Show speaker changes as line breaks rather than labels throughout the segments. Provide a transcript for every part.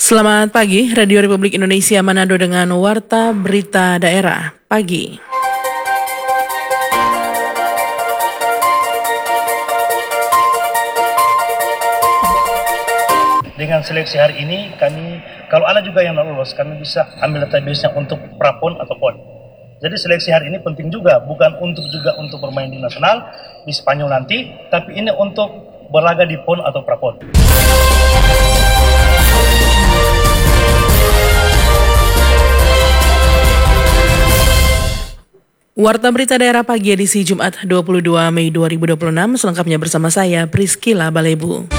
Selamat pagi, Radio Republik Indonesia Manado dengan Warta Berita Daerah Pagi.
Dengan seleksi hari ini, kami, kalau ada juga yang lolos, kami bisa ambil database-nya untuk prapon atau pon. Jadi seleksi hari ini penting juga, bukan untuk bermain di nasional, di Spanyol nanti, tapi ini untuk berlaga di pon atau prapon.
Warta Berita Daerah Pagi edisi Jumat 22 Mei 2026, selengkapnya bersama saya Priscila Balebu.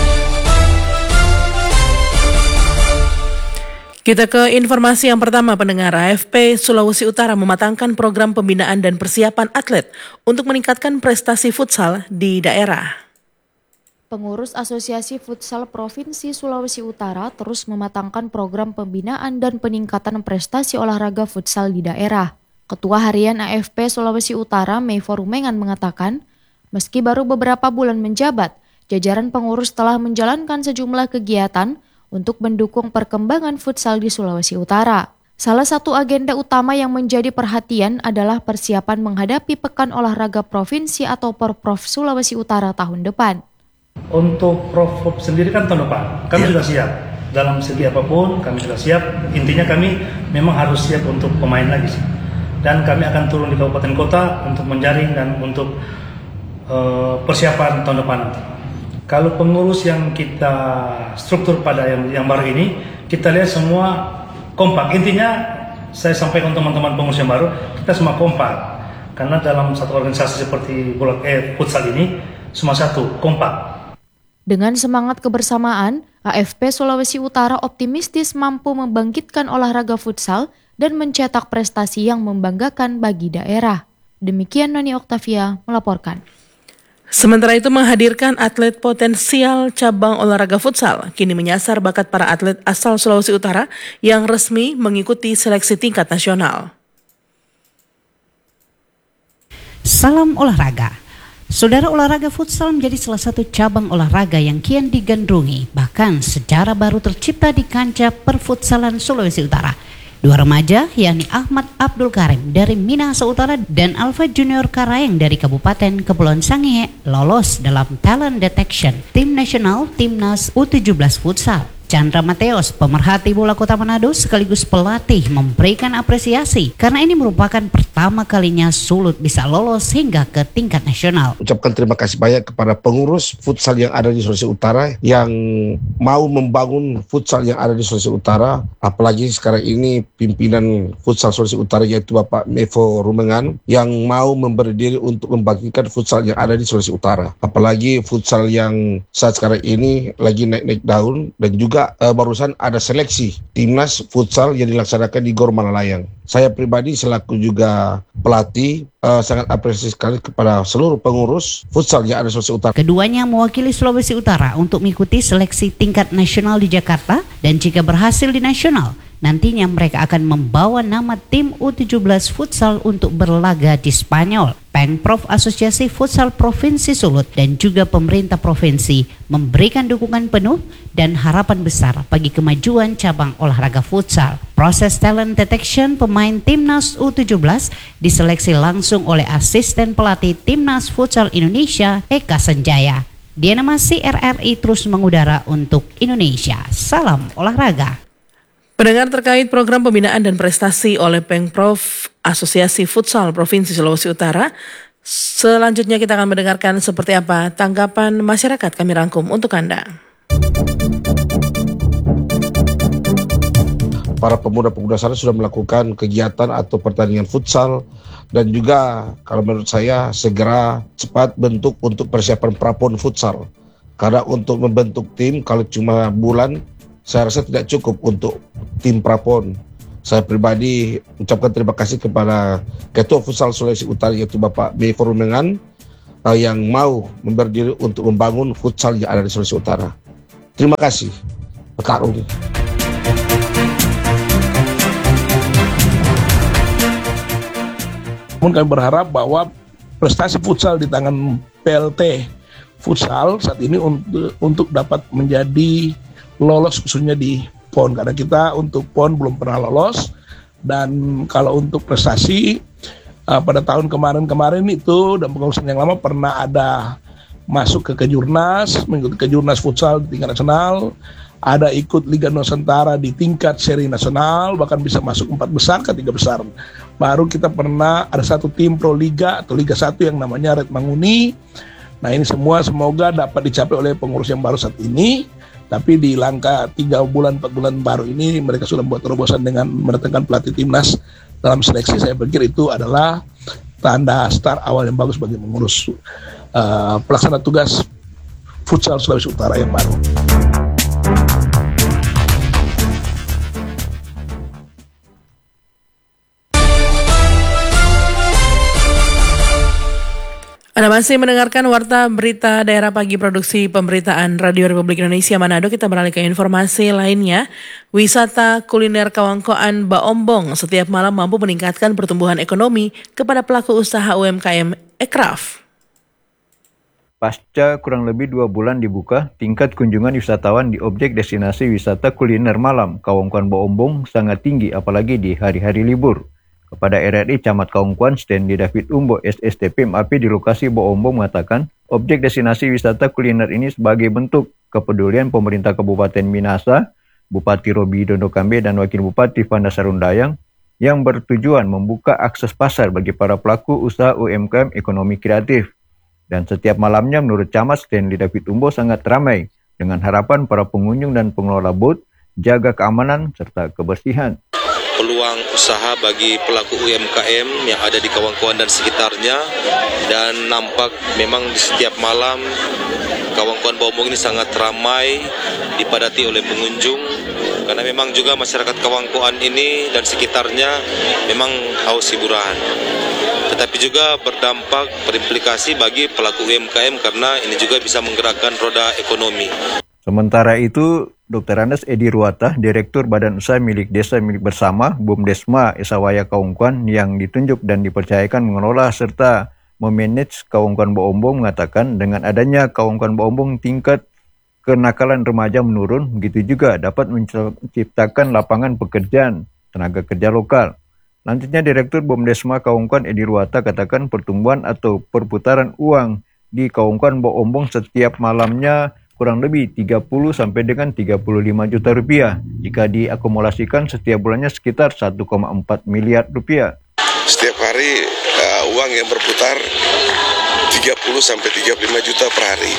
Kita ke informasi yang pertama, pendengar. AFP Sulawesi Utara mematangkan program pembinaan dan persiapan atlet untuk meningkatkan prestasi futsal di daerah.
Pengurus Asosiasi Futsal Provinsi Sulawesi Utara terus mematangkan program pembinaan dan peningkatan prestasi olahraga futsal di daerah. Ketua Harian AFP Sulawesi Utara, Meifor Rumengan, mengatakan, meski baru beberapa bulan menjabat, jajaran pengurus telah menjalankan sejumlah kegiatan untuk mendukung perkembangan futsal di Sulawesi Utara. Salah satu agenda utama yang menjadi perhatian adalah persiapan menghadapi Pekan Olahraga Provinsi atau Porprov Sulawesi Utara tahun depan.
Untuk Porprov sendiri kan tahun depan, kami sudah siap. Dalam segi apapun kami sudah siap, intinya kami memang harus siap untuk pemain lagi sih. Dan kami akan turun di kabupaten kota untuk menjaring dan untuk persiapan tahun depan nanti. Kalau pengurus yang kita struktur pada yang baru ini, kita lihat semua kompak. Intinya saya sampaikan teman-teman pengurus yang baru, kita semua kompak. Karena dalam satu organisasi seperti futsal ini, semua satu, kompak.
Dengan semangat kebersamaan, AFP Sulawesi Utara optimistis mampu membangkitkan olahraga futsal dan mencetak prestasi yang membanggakan bagi daerah. Demikian Nani Oktavia melaporkan.
Sementara itu, menghadirkan atlet potensial cabang olahraga futsal kini menyasar bakat para atlet asal Sulawesi Utara yang resmi mengikuti seleksi tingkat nasional.
Salam olahraga. Saudara, olahraga futsal menjadi salah satu cabang olahraga yang kian digandrungi, bahkan sejarah baru tercipta di kancah perfutsalan Sulawesi Utara. Dua remaja, yakni Ahmad Abdul Karim dari Minahasa Utara dan Alfa Junior Karayeng dari Kabupaten Kepulauan Sangihe, lolos dalam talent detection tim nasional Timnas U17 Futsal. Chandra Mateos, pemerhati bola Kota Manado sekaligus pelatih, memberikan apresiasi karena ini merupakan pertama kalinya Sulut bisa lolos hingga ke tingkat nasional.
Ucapkan terima kasih banyak kepada pengurus futsal yang ada di Sulawesi Utara yang mau membangun futsal yang ada di Sulawesi Utara, apalagi sekarang ini pimpinan futsal Sulawesi Utara yaitu Bapak Meifor Rumengan yang mau memberi diri untuk membangkitkan futsal yang ada di Sulawesi Utara. Apalagi futsal yang saat sekarang ini lagi naik-naik daun, dan juga barusan ada seleksi timnas futsal yang dilaksanakan di Gor Malalayang. Saya pribadi selaku juga pelatih sangat apresiasi sekali kepada seluruh pengurus futsal yang ada di Sulawesi Utara.
Keduanya mewakili Sulawesi Utara untuk mengikuti seleksi tingkat nasional di Jakarta, dan jika berhasil di nasional, nantinya mereka akan membawa nama tim U17 futsal untuk berlaga di Spanyol. Pengprov Asosiasi Futsal Provinsi Sulut dan juga pemerintah provinsi memberikan dukungan penuh dan harapan besar bagi kemajuan cabang olahraga futsal. Proses talent detection pemain Timnas U17 diseleksi langsung oleh asisten pelatih Timnas Futsal Indonesia, Eka Sanjaya. Diana Masih, RRI terus mengudara untuk Indonesia. Salam olahraga.
Pendengar, terkait program pembinaan dan prestasi oleh Pengprov Asosiasi Futsal Provinsi Sulawesi Utara, selanjutnya kita akan mendengarkan seperti apa tanggapan masyarakat, kami rangkum untuk Anda.
Para pemuda-pemuda sana sudah melakukan kegiatan atau pertandingan futsal, dan juga kalau menurut saya segera cepat bentuk untuk persiapan prapon futsal. Karena untuk membentuk tim kalau cuma bulan, saya rasa tidak cukup untuk tim prapon. Saya pribadi ucapkan terima kasih kepada Ketua Futsal Sulawesi Utara yaitu Bapak Meifor Rumengan yang mau memberi diri untuk membangun futsal yang ada di Sulawesi Utara. Terima kasih. Petarung.
Namun kami berharap bahwa prestasi futsal di tangan PLT Futsal saat ini untuk dapat menjadi lolos khususnya di PON, karena kita untuk PON belum pernah lolos. Dan kalau untuk prestasi pada tahun kemarin itu dan pengurusan yang lama pernah ada masuk ke kejurnas, mengikuti kejurnas futsal di tingkat nasional, ada ikut Liga Nusantara di tingkat seri nasional, bahkan bisa masuk 4 besar ke 3 besar. Baru kita pernah ada satu tim Pro Liga atau Liga 1 yang namanya Red Manguni. Nah ini semua semoga dapat dicapai oleh pengurus yang baru saat ini. Tapi di langkah 3 bulan, 4 bulan baru ini mereka sudah membuat terobosan dengan mendatangkan pelatih timnas dalam seleksi. Saya pikir itu adalah tanda start awal yang bagus bagi mengurus pelaksana tugas futsal Sulawesi Utara yang baru.
Anda masih mendengarkan Warta Berita Daerah Pagi Produksi Pemberitaan Radio Republik Indonesia Manado. Kita beralih ke informasi lainnya. Wisata kuliner Kawangkoan Baombong setiap malam mampu meningkatkan pertumbuhan ekonomi kepada pelaku usaha UMKM Ekraf.
Pasca kurang lebih 2 bulan dibuka, tingkat kunjungan wisatawan di objek destinasi wisata kuliner malam Kawangkoan Baombong sangat tinggi apalagi di hari-hari libur. Kepada RRI Camat Kawangkoan, Stanley David Umbo, SSTP MAP di lokasi Baombong mengatakan, objek destinasi wisata kuliner ini sebagai bentuk kepedulian pemerintah Kabupaten Minasa, Bupati Robi Dondokambe dan Wakil Bupati Fanda Sarundayang yang bertujuan membuka akses pasar bagi para pelaku usaha UMKM ekonomi kreatif. Dan setiap malamnya menurut Camat Stanley David Umbo sangat ramai dengan harapan para pengunjung dan pengelola booth jaga keamanan serta kebersihan.
Peluang usaha bagi pelaku UMKM yang ada di Kawangkoan dan sekitarnya, dan nampak memang di setiap malam Kawangkoan Baombong ini sangat ramai dipadati oleh pengunjung karena memang juga masyarakat Kawangkoan ini dan sekitarnya memang haus hiburan, tetapi juga berdampak berimplikasi bagi pelaku UMKM karena ini juga bisa menggerakkan roda ekonomi.
Sementara itu, Dr. Andes Edi Ruata, Direktur Badan Usaha Milik Desa Milik Bersama, BUMDesma Esawaya Kawangkoan yang ditunjuk dan dipercayakan mengelola serta memanage Kawangkoan Baombong mengatakan dengan adanya Kawangkoan Baombong tingkat kenakalan remaja menurun, begitu juga dapat menciptakan lapangan pekerjaan tenaga kerja lokal. Lanjutnya Direktur BUMDesma Kawangkoan Edi Ruata katakan pertumbuhan atau perputaran uang di Kawangkoan Baombong setiap malamnya kurang lebih 30 sampai dengan 35 juta rupiah jika diakumulasikan setiap bulannya sekitar 1,4 miliar rupiah.
Setiap hari uang yang berputar 30 sampai 35 juta per hari.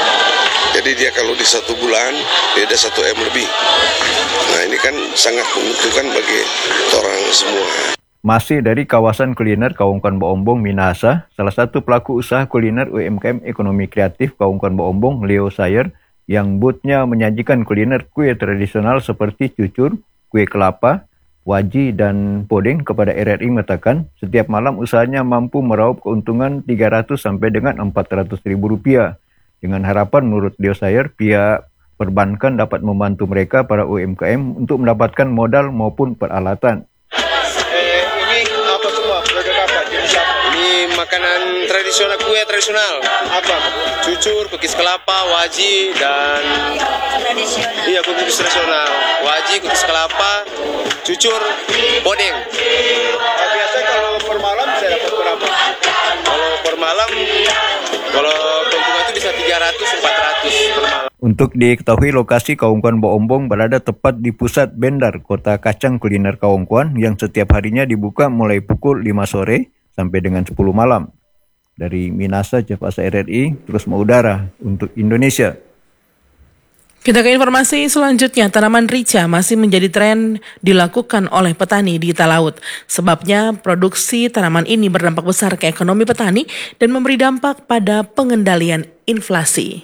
Jadi dia kalau di 1 bulan dia ada 1 M lebih. Nah ini kan sangat menguntungkan bagi orang semua.
Masih dari kawasan kuliner Kawangkoan Baombong Minasa, salah satu pelaku usaha kuliner UMKM ekonomi kreatif Kawangkoan Baombong, Leo Sayer, yang booth-nya menyajikan kuliner kue tradisional seperti cucur, kue kelapa, waji, dan podeng kepada RRI mengatakan setiap malam usahanya mampu meraup keuntungan 300 sampai dengan 400 ribu rupiah. Dengan harapan menurut Leo Sayer, pihak perbankan dapat membantu mereka para UMKM untuk mendapatkan modal maupun peralatan.
Makanan tradisional, kue tradisional, apa? Cucur, kukis kelapa, waji, dan iya kukis tradisional, waji, kukis kelapa, cucur, podeng. Biasanya kalau per malam bisa dapat berapa? Kalau per malam, kalau keuntungan itu bisa 300-400 per malam.
Untuk diketahui lokasi Kawangkoan Baombong berada tepat di pusat Bendar, kota kacang kuliner Kawangkoan yang setiap harinya dibuka mulai pukul 5 sore sampai dengan 10 malam. Dari Minasa, Jepasa RRI, terus mengudara untuk Indonesia.
Kita ke informasi selanjutnya, tanaman rica masih menjadi tren dilakukan oleh petani di Talaut. Sebabnya produksi tanaman ini berdampak besar ke ekonomi petani dan memberi dampak pada pengendalian inflasi.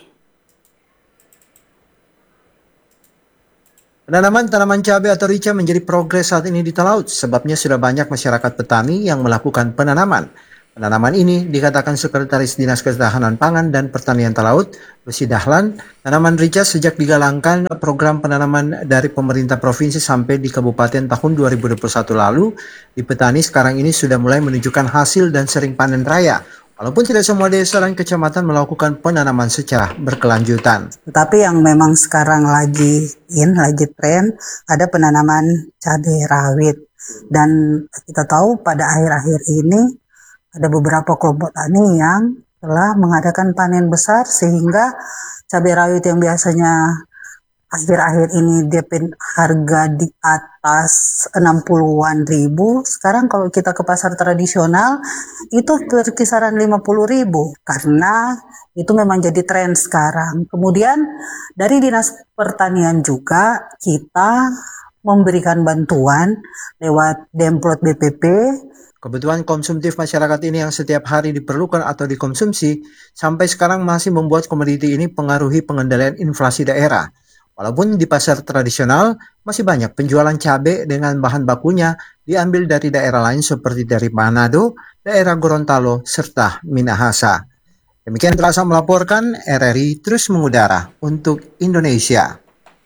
Penanaman tanaman cabai atau rica menjadi progres saat ini di Talaut. Sebabnya sudah banyak masyarakat petani yang melakukan penanaman. Penanaman ini dikatakan Sekretaris Dinas Ketahanan Pangan dan Pertanian Talaut, Lucy Dahlan, tanaman rica sejak digalangkan program penanaman dari pemerintah provinsi sampai di kabupaten tahun 2021 lalu, di petani sekarang ini sudah mulai menunjukkan hasil dan sering panen raya. Walaupun tidak semua desa dan kecamatan melakukan penanaman secara berkelanjutan.
Tetapi yang memang sekarang lagi tren, ada penanaman cabai rawit. Dan kita tahu pada akhir-akhir ini ada beberapa kelompok tani yang telah mengadakan panen besar sehingga cabai rawit yang biasanya akhir-akhir ini DP harga di atas 60-an ribu, sekarang kalau kita ke pasar tradisional itu berkisaran 50 ribu karena itu memang jadi tren sekarang. Kemudian dari Dinas Pertanian juga kita memberikan bantuan lewat Demplot BPP.
Kebutuhan konsumtif masyarakat ini yang setiap hari diperlukan atau dikonsumsi sampai sekarang masih membuat komoditi ini pengaruhi pengendalian inflasi daerah. Walaupun di pasar tradisional masih banyak penjualan cabai dengan bahan bakunya diambil dari daerah lain seperti dari Manado, daerah Gorontalo, serta Minahasa. Demikian terasa melaporkan RRI terus mengudara untuk Indonesia.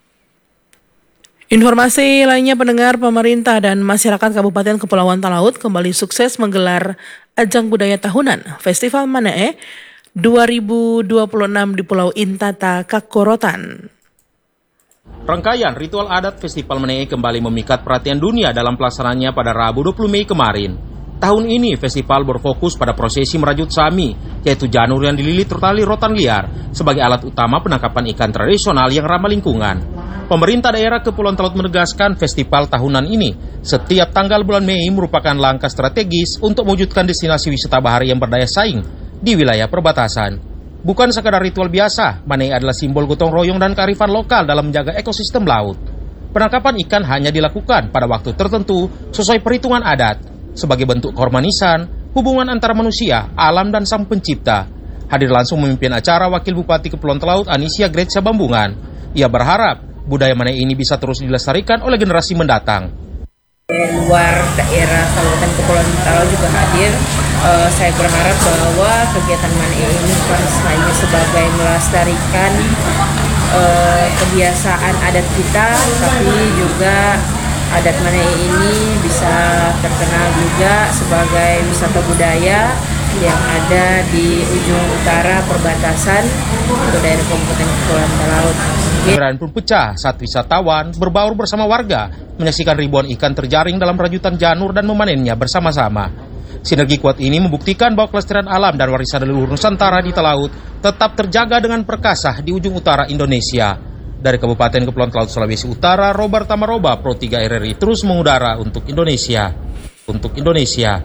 Informasi lainnya, pendengar, pemerintah dan masyarakat Kabupaten Kepulauan Talaut kembali sukses menggelar ajang budaya tahunan Festival Manee 2026 di Pulau Intata, Kakorotan.
Rangkaian ritual adat Festival Manee kembali memikat perhatian dunia dalam pelaksanaannya pada Rabu 20 Mei kemarin. Tahun ini festival berfokus pada prosesi merajut sami, yaitu janur yang dililit tali rotan liar sebagai alat utama penangkapan ikan tradisional yang ramah lingkungan. Pemerintah daerah Kepulauan Talaut menegaskan festival tahunan ini setiap tanggal bulan Mei merupakan langkah strategis untuk mewujudkan destinasi wisata bahari yang berdaya saing di wilayah perbatasan. Bukan sekadar ritual biasa, Manee adalah simbol gotong royong dan kearifan lokal dalam menjaga ekosistem laut. Penangkapan ikan hanya dilakukan pada waktu tertentu sesuai perhitungan adat, sebagai bentuk kehormatan hubungan antara manusia, alam, dan sang pencipta. Hadir langsung memimpin acara Wakil Bupati Kepulauan Talaut Anisia Gretcha Bambungan. Ia berharap budaya Manee ini bisa terus dilestarikan oleh generasi mendatang.
Luar daerah Kabupaten Kepulauan Talaut juga hadir. Saya berharap bahwa kegiatan Manee ini bukan hanya sebagai melestarikan kebiasaan adat kita, tapi juga adat Manee ini bisa terkenal juga sebagai wisata budaya yang ada di ujung utara perbatasan untuk daerah Kabupaten Kepulauan Talaut.
Kegembiraan pun pecah saat wisatawan berbaur bersama warga menyaksikan ribuan ikan terjaring dalam rajutan janur dan memanennya bersama-sama. Sinergi kuat ini membuktikan bahwa kelestarian alam dan warisan leluhur Nusantara di Talaut tetap terjaga dengan perkasa di ujung utara Indonesia. Dari Kabupaten Kepulauan Talaut, Sulawesi Utara, Robar Tamaroba, Pro 3 RRI terus mengudara untuk Indonesia. Untuk Indonesia.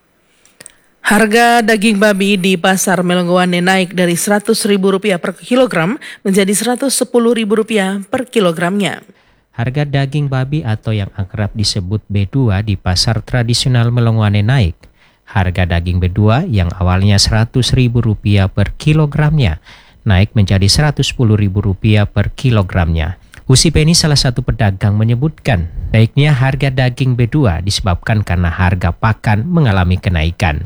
Harga daging babi di Pasar Melenggoane naik dari Rp100.000 per kilogram menjadi Rp110.000 per kilogramnya.
Harga daging babi atau yang akrab disebut B2 di Pasar Tradisional Melenggoane naik. Harga daging B2 yang awalnya Rp100.000 per kilogramnya naik menjadi Rp110.000 per kilogramnya. Usi Penny, salah satu pedagang, menyebutkan naiknya harga daging B2 disebabkan karena harga pakan mengalami kenaikan.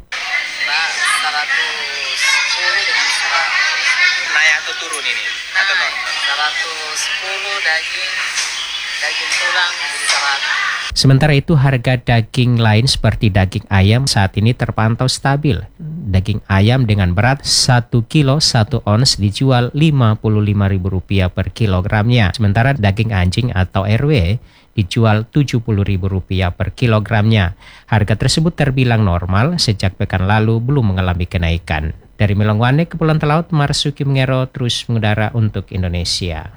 Naik atau turun ini? Atau non? 110 daging tulang 100.
Sementara itu harga daging lain seperti daging ayam saat ini terpantau stabil. Daging ayam dengan berat 1 kilo 1 ons dijual Rp55.000 per kilogramnya. Sementara daging anjing atau RW dijual Rp70.000 per kilogramnya. Harga tersebut terbilang normal sejak pekan lalu belum mengalami kenaikan. Dari Melenggoane, Kepulauan Talaut, Marsuki Mengero terus mengudara untuk Indonesia.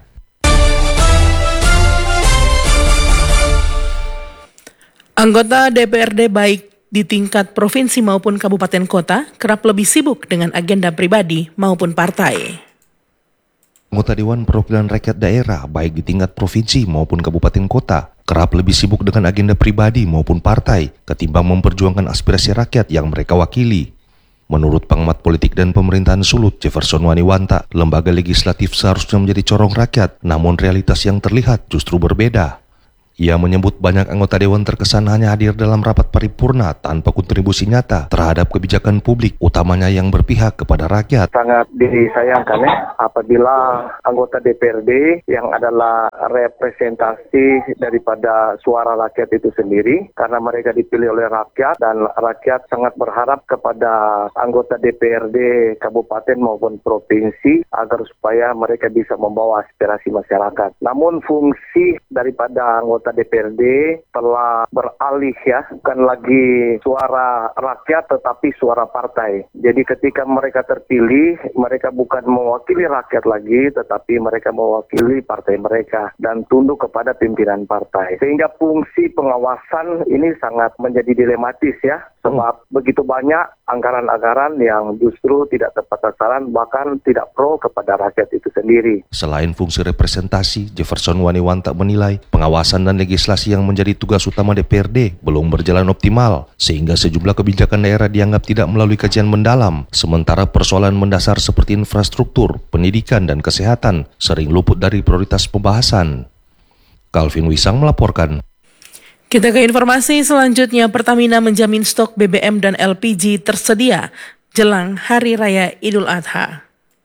Anggota DPRD baik di tingkat provinsi maupun kabupaten kota kerap lebih sibuk dengan agenda pribadi maupun partai.
Anggota Dewan Perwakilan Rakyat Daerah baik di tingkat provinsi maupun kabupaten kota kerap lebih sibuk dengan agenda pribadi maupun partai ketimbang memperjuangkan aspirasi rakyat yang mereka wakili. Menurut pengamat politik dan pemerintahan Sulut, Jefferson Waniwanta, lembaga legislatif seharusnya menjadi corong rakyat, namun realitas yang terlihat justru berbeda. Ia menyebut banyak anggota dewan terkesan hanya hadir dalam rapat paripurna tanpa kontribusi nyata terhadap kebijakan publik, utamanya yang berpihak kepada rakyat.
Sangat disayangkan apabila anggota DPRD yang adalah representasi daripada suara rakyat itu sendiri, karena mereka dipilih oleh rakyat dan rakyat sangat berharap kepada anggota DPRD kabupaten maupun provinsi agar supaya mereka bisa membawa aspirasi masyarakat. Namun fungsi daripada anggota DPRD telah beralih bukan lagi suara rakyat tetapi suara partai. Jadi ketika mereka terpilih, mereka bukan mewakili rakyat lagi tetapi mereka mewakili partai mereka dan tunduk kepada pimpinan partai. Sehingga fungsi pengawasan ini sangat menjadi dilematis sebab begitu banyak anggaran-anggaran yang justru tidak tepat sasaran bahkan tidak pro kepada rakyat itu sendiri.
Selain fungsi representasi, Jefferson Waniwanta menilai pengawasan dan legislasi yang menjadi tugas utama DPRD belum berjalan optimal, sehingga sejumlah kebijakan daerah dianggap tidak melalui kajian mendalam, sementara persoalan mendasar seperti infrastruktur, pendidikan, dan kesehatan sering luput dari prioritas pembahasan. Calvin Wisang melaporkan.
Kita ke informasi selanjutnya. Pertamina menjamin stok BBM dan LPG tersedia jelang Hari Raya Idul Adha.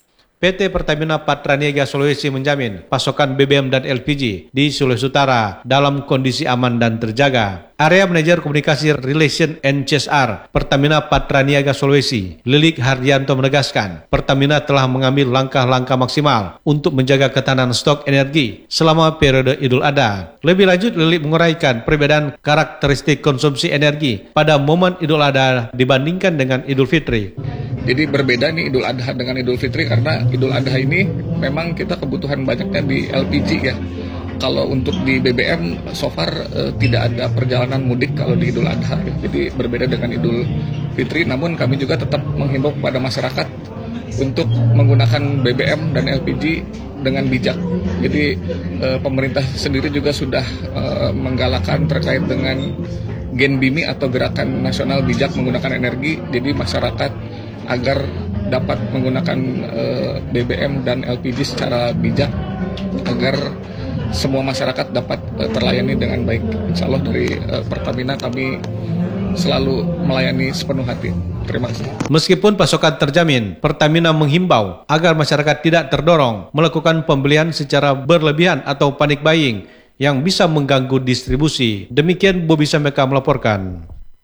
PT Pertamina Patraniaga Sulawesi menjamin pasokan BBM dan LPG di Sulawesi Utara dalam kondisi aman dan terjaga. Area Manajer Komunikasi Relation and CSR Pertamina Patraniaga Sulawesi, Lilik Hardianto menegaskan, Pertamina telah mengambil langkah-langkah maksimal untuk menjaga ketahanan stok energi selama periode Idul Adha. Lebih lanjut, Lilik menguraikan perbedaan karakteristik konsumsi energi pada momen Idul Adha dibandingkan dengan Idul Fitri.
Jadi berbeda nih Idul Adha dengan Idul Fitri karena Idul Adha ini memang kita kebutuhan banyaknya di LPG Kalau untuk di BBM so far tidak ada perjalanan mudik kalau di Idul Adha. Jadi berbeda dengan Idul Fitri, namun kami juga tetap menghimbau kepada masyarakat untuk menggunakan BBM dan LPG dengan bijak. Jadi pemerintah sendiri juga sudah menggalakkan terkait dengan Gen Bimi atau Gerakan Nasional Bijak Menggunakan Energi. Jadi masyarakat agar dapat menggunakan BBM dan LPG secara bijak agar semua masyarakat dapat terlayani dengan baik. Insya Allah dari Pertamina kami selalu melayani sepenuh hati. Terima kasih.
Meskipun pasokan terjamin, Pertamina menghimbau agar masyarakat tidak terdorong melakukan pembelian secara berlebihan atau panic buying yang bisa mengganggu distribusi. Demikian Bobi Sameka melaporkan.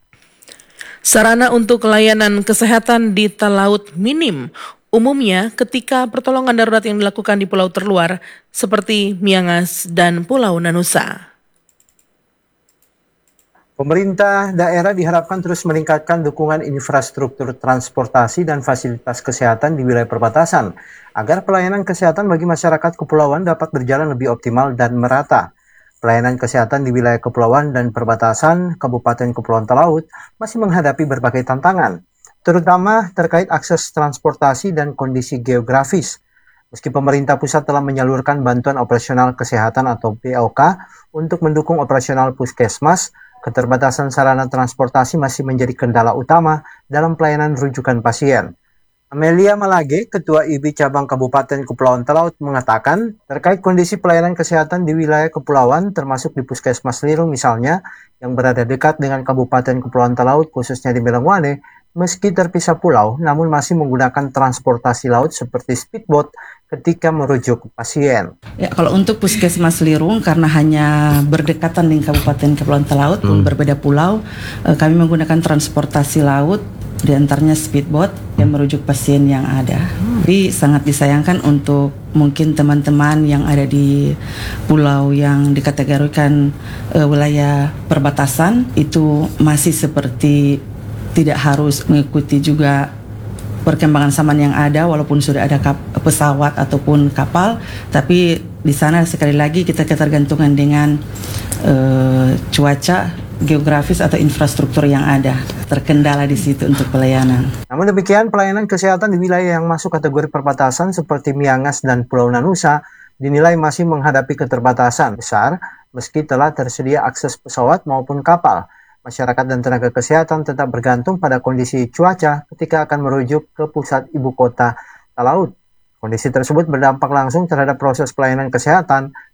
Sarana untuk layanan kesehatan di Talaut minim. Umumnya ketika pertolongan darurat yang dilakukan di pulau terluar seperti Miangas dan Pulau Nanusa.
Pemerintah daerah diharapkan terus meningkatkan dukungan infrastruktur transportasi dan fasilitas kesehatan di wilayah perbatasan agar pelayanan kesehatan bagi masyarakat kepulauan dapat berjalan lebih optimal dan merata. Pelayanan kesehatan di wilayah kepulauan dan perbatasan Kabupaten Kepulauan Talaut masih menghadapi berbagai tantangan, terutama terkait akses transportasi dan kondisi geografis. Meski pemerintah pusat telah menyalurkan bantuan operasional kesehatan atau BOK untuk mendukung operasional puskesmas, keterbatasan sarana transportasi masih menjadi kendala utama dalam pelayanan rujukan pasien. Amelia Malage, Ketua IBI Cabang Kabupaten Kepulauan Talaut mengatakan, terkait kondisi pelayanan kesehatan di wilayah kepulauan termasuk di Puskesmas Liru misalnya, yang berada dekat dengan Kabupaten Kepulauan Talaut khususnya di Melangwane, meski terpisah pulau namun masih menggunakan transportasi laut seperti speedboat ketika merujuk pasien.
Ya, kalau untuk Puskesmas Lirung karena hanya berdekatan dengan Kabupaten Kepulauan Talaut, berbeda pulau, kami menggunakan transportasi laut, di antaranya speedboat yang merujuk pasien yang ada. Jadi sangat disayangkan untuk mungkin teman-teman yang ada di pulau yang dikategorikan wilayah perbatasan itu masih seperti tidak harus mengikuti juga perkembangan zaman yang ada walaupun sudah ada pesawat ataupun kapal, tapi di sana sekali lagi kita ketergantungan dengan cuaca, geografis atau infrastruktur yang ada, terkendala di situ untuk pelayanan.
Namun demikian, pelayanan kesehatan di wilayah yang masuk kategori perbatasan seperti Miangas dan Pulau Nanusa dinilai masih menghadapi keterbatasan besar meski telah tersedia akses pesawat maupun kapal. Masyarakat dan tenaga kesehatan tetap bergantung pada kondisi cuaca ketika akan merujuk ke pusat ibu kota Talaut. Kondisi tersebut berdampak langsung terhadap proses pelayanan kesehatan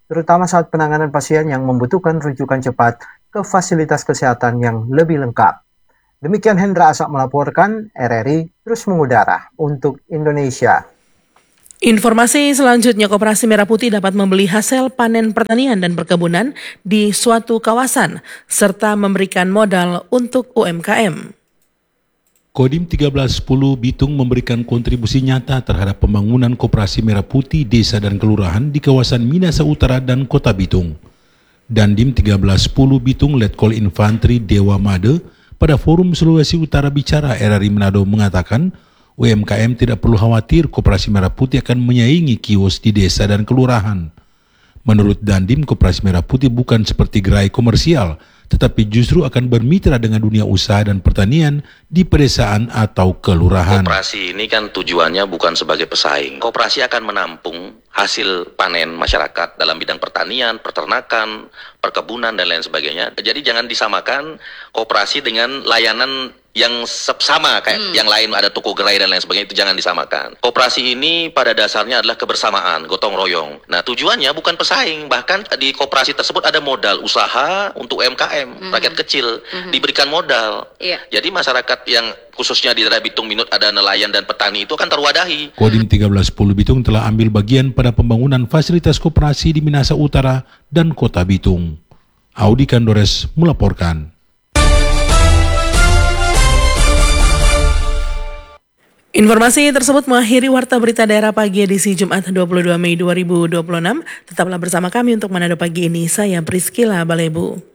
terutama saat penanganan pasien yang membutuhkan rujukan cepat ke fasilitas kesehatan yang lebih lengkap. Demikian Hendra Asak melaporkan, RRI terus mengudara untuk Indonesia.
Informasi selanjutnya, Koperasi Merah Putih dapat membeli hasil panen pertanian dan perkebunan di suatu kawasan serta memberikan modal untuk UMKM.
Kodim 1310 Bitung memberikan kontribusi nyata terhadap pembangunan Koperasi Merah Putih desa dan kelurahan di kawasan Minasa Utara dan Kota Bitung. Dandim 1310 Bitung Letkol Infantri Dewa Made pada Forum Sulawesi Utara Bicara RRI Manado mengatakan UMKM tidak perlu khawatir Koperasi Merah Putih akan menyaingi kios di desa dan kelurahan. Menurut Dandim, Koperasi Merah Putih bukan seperti gerai komersial, tetapi justru akan bermitra dengan dunia usaha dan pertanian di pedesaan atau kelurahan.
Koperasi ini kan tujuannya bukan sebagai pesaing. Koperasi akan menampung hasil panen masyarakat dalam bidang pertanian, peternakan, perkebunan, dan lain sebagainya. Jadi jangan disamakan koperasi dengan layanan yang sama kayak yang lain, ada toko gerai dan lain sebagainya, itu jangan disamakan. Koperasi ini pada dasarnya adalah kebersamaan, gotong royong. Nah, tujuannya bukan pesaing, bahkan di koperasi tersebut ada modal usaha untuk UMKM, rakyat kecil, diberikan modal. Jadi masyarakat yang khususnya di daerah Bitung Minut ada nelayan dan petani itu akan terwadahi.
Kodim 1310 Bitung telah ambil bagian pada pembangunan fasilitas koperasi di Minasa Utara dan Kota Bitung. Audi Kandores melaporkan.
Informasi tersebut mengakhiri Warta Berita Daerah Pagi edisi Jumat 22 Mei 2026. Tetaplah bersama kami untuk Manado Pagi ini. Saya Priscila Balebu.